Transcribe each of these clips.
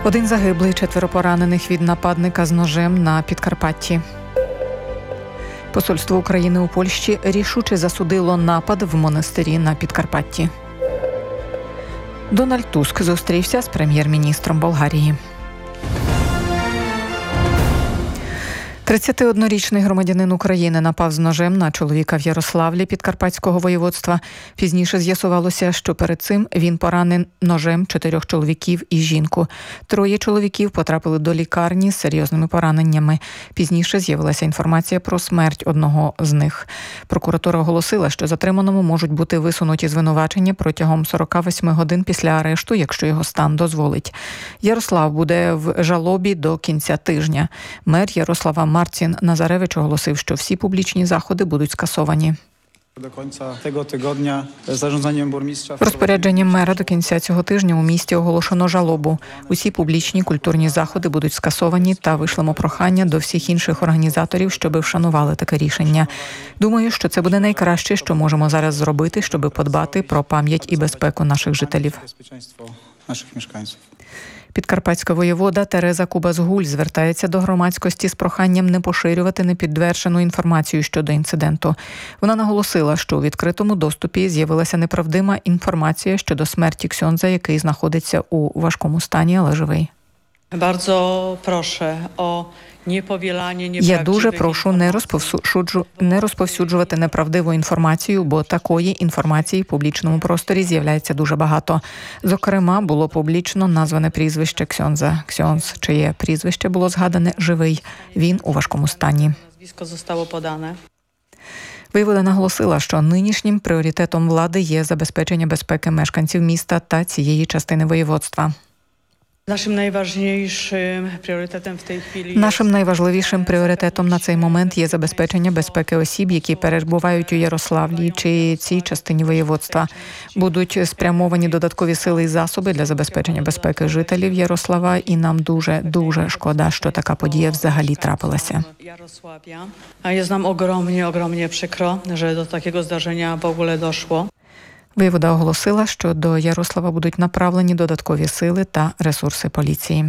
Один загиблий, 4 поранених від нападника з ножем на Підкарпатті. Посольство України у Польщі рішуче засудило напад в монастирі на Підкарпатті. Дональд Туск зустрівся з прем'єр-міністром Болгарії. 31-річний громадянин України напав з ножем на чоловіка в Ярославлі Підкарпатського воєводства. Пізніше з'ясувалося, що перед цим він поранив ножем 4 чоловіків і жінку. 3 чоловіків потрапили до лікарні з серйозними пораненнями. Пізніше з'явилася інформація про смерть одного з них. Прокуратура оголосила, що затриманому можуть бути висунуті звинувачення протягом 48 годин після арешту, якщо його стан дозволить. Ярослав буде в жалобі до кінця тижня. Мер Ярослава Марцін Назаревич оголосив, що всі публічні заходи будуть скасовані. Розпорядженням мера до кінця цього тижня у місті оголошено жалобу. Усі публічні культурні заходи будуть скасовані та вишлемо прохання до всіх інших організаторів, щоби вшанували таке рішення. Думаю, що це буде найкраще, що можемо зараз зробити, щоби подбати про пам'ять і безпеку наших жителів. Підкарпатська воєвода Тереза Кубас-Гуль звертається до громадськості з проханням не поширювати непідтверджену інформацію щодо інциденту. Вона наголосила, що у відкритому доступі з'явилася неправдива інформація щодо смерті ксьондза, який знаходиться у важкому стані, але живий. Я дуже прошу не розповсюджувати неправдиву інформацію, бо такої інформації в публічному просторі з'являється дуже багато. Зокрема, було публічно назване прізвище ксьондза. Ксьондз, чиє прізвище було згадане, живий. Він у важкому стані. Воєвода наголосила, що нинішнім пріоритетом влади є забезпечення безпеки мешканців міста та цієї частини воєводства. Нашим найважливішим пріоритетом на цей момент є забезпечення безпеки осіб, які перебувають у Ярославлі чи цій частині воєводства. Будуть спрямовані додаткові сили і засоби для забезпечення безпеки жителів Ярослава, і нам дуже шкода, що така подія взагалі трапилася. Jest nam ogromnie przykro, że do takiego zdarzenia w ogóle doszło. Воєвода оголосила, що до Ярослава будуть направлені додаткові сили та ресурси поліції.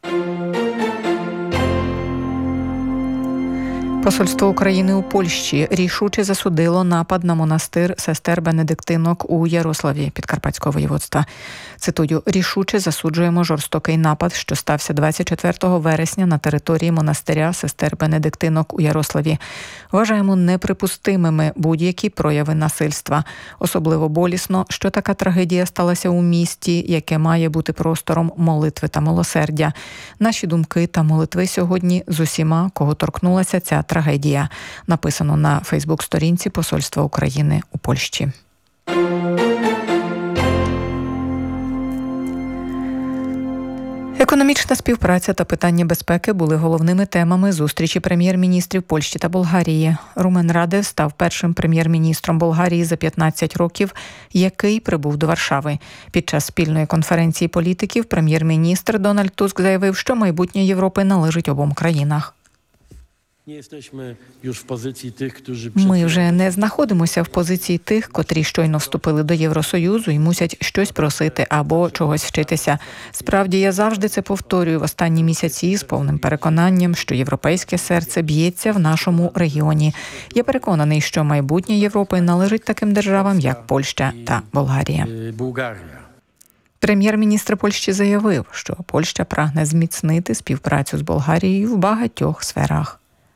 Посольство України у Польщі рішуче засудило напад на монастир сестер Бенедиктинок у Ярославі Підкарпатського воєводства. Цитую: «Рішуче засуджуємо жорстокий напад, що стався 24 вересня на території монастиря сестер Бенедиктинок у Ярославі. Вважаємо неприпустимими будь-які прояви насильства. Особливо болісно, що така трагедія сталася у місті, яке має бути простором молитви та милосердя. Наші думки та молитви сьогодні з усіма, кого торкнулася ця трагедія», написано на Фейсбук-сторінці Посольства України у Польщі. Економічна співпраця та питання безпеки були головними темами зустрічі прем'єр-міністрів Польщі та Болгарії. Румен Радев став першим прем'єр-міністром Болгарії за 15 років, який прибув до Варшави. Під час спільної конференції політиків прем'єр-міністр Дональд Туск заявив, що майбутнє Європи належить обом країнах. Ми вже не знаходимося в позиції тих, котрі щойно вступили до Євросоюзу і мусять щось просити або чогось вчитися. Справді, я завжди це повторюю в останні місяці з повним переконанням, що європейське серце б'ється в нашому регіоні. Я переконаний, що майбутнє Європи належить таким державам, як Польща та Болгарія. Прем'єр-міністр Польщі заявив, що Польща прагне зміцнити співпрацю з Болгарією в багатьох сферах.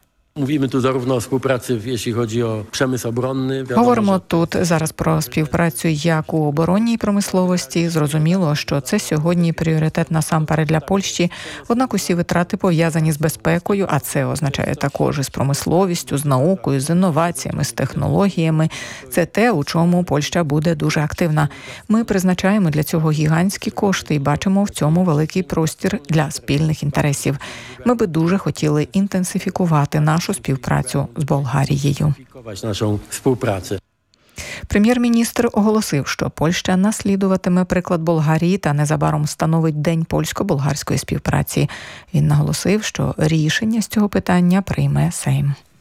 Говоримо тут зараз про співпрацю як у оборонній промисловості. Зрозуміло, що це сьогодні пріоритет насамперед для Польщі, однак усі витрати пов'язані з безпекою, а це означає також із промисловістю, з наукою, з інноваціями, з технологіями. Це те, у чому Польща буде дуже активна. Ми призначаємо для цього гігантські кошти і бачимо в цьому великий простір для спільних інтересів. Ми би дуже хотіли інтенсифікувати нашу співпрацю з Болгарією. Прем'єр-міністр оголосив, що Польща наслідуватиме приклад Болгарії та незабаром встановить День польсько-болгарської співпраці. Він наголосив, що рішення з цього питання прийме Сейм.